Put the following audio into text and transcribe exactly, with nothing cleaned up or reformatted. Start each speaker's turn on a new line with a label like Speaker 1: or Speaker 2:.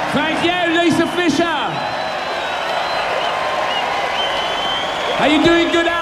Speaker 1: Thank you, Lisa Fisher. Are you doing good?